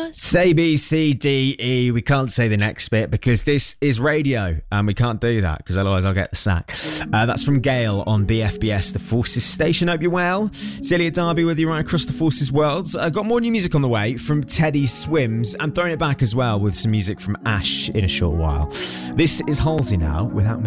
Say B, C, D, E. We can't say the next bit because this is radio and we can't do that because otherwise I'll get the sack. That's from Gail on BFBS, the Forces Station. Hope you're well. It's Elliot Darby with you right across the Forces world. I've got more new music on the way from Teddy Swims. I'm throwing it back as well with some music from Ash in a short while. This is Halsey now, Without Me.